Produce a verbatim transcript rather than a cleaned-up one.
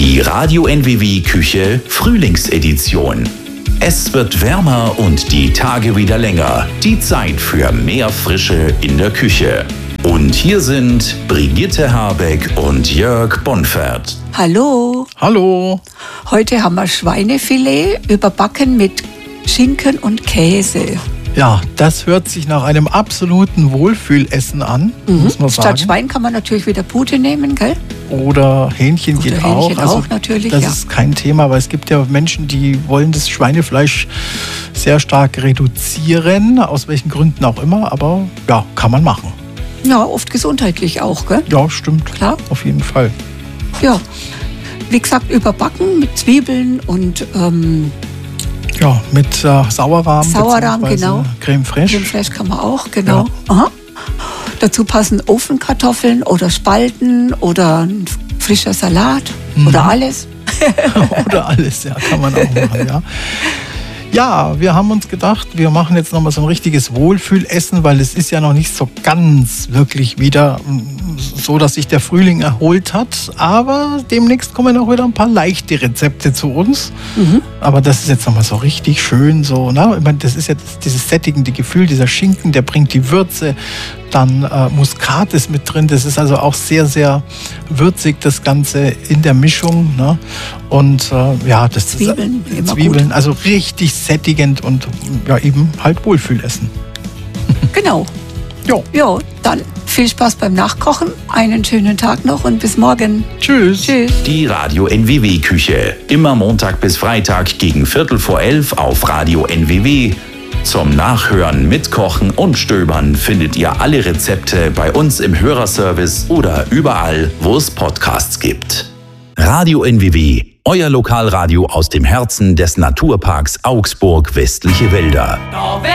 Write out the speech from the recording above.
Die Radio N W W Küche Frühlingsedition. Es wird wärmer und die Tage wieder länger. Die Zeit für mehr Frische in der Küche. Und hier sind Brigitte Habeck und Jörg Bonfert. Hallo. Hallo. Heute haben wir Schweinefilet überbacken mit Schinken und Käse. Ja, das hört sich nach einem absoluten Wohlfühlessen an, mhm. muss man sagen. Statt Schwein kann man natürlich wieder Pute nehmen, gell? Oder Hähnchen Oder geht Hähnchen auch. Also auch natürlich, das ja. ist kein Thema, weil es gibt ja Menschen, die wollen das Schweinefleisch sehr stark reduzieren, aus welchen Gründen auch immer. Aber ja, kann man machen. Ja, oft gesundheitlich auch, gell? Ja, stimmt. Klar. Auf jeden Fall. Ja, wie gesagt, überbacken mit Zwiebeln und ähm, ja, mit äh, Sauerrahm. Sauerrahm, genau. Creme fraiche. Creme fraiche kann man auch, genau. Ja. Aha. Dazu passen Ofenkartoffeln oder Spalten oder ein frischer Salat mhm. oder alles. Oder alles, ja, kann man auch machen, ja. Ja, wir haben uns gedacht, wir machen jetzt nochmal so ein richtiges Wohlfühlessen, weil es ist ja noch nicht so ganz wirklich wieder so, dass sich der Frühling erholt hat. Aber demnächst kommen auch wieder ein paar leichte Rezepte zu uns. Mhm. Aber das ist jetzt nochmal so richtig schön so. Ne? Ich meine, das ist jetzt dieses sättigende Gefühl, dieser Schinken, der bringt die Würze. Dann äh, Muskat ist mit drin. Das ist also auch sehr, sehr würzig, das Ganze in der Mischung. Ne? Und äh, ja, das Zwiebeln, ist immer Zwiebeln, gut. also richtig sättigend und ja, eben halt Wohlfühlessen. Genau. Jo. Jo, dann viel Spaß beim Nachkochen. Einen schönen Tag noch und bis morgen. Tschüss. Tschüss. Die Radio N W W Küche. Immer Montag bis Freitag gegen Viertel vor elf auf Radio N W W. Zum Nachhören, Mitkochen und Stöbern findet ihr alle Rezepte bei uns im Hörerservice oder überall, wo es Podcasts gibt. Radio N W W, euer Lokalradio aus dem Herzen des Naturparks Augsburg Westliche Wälder.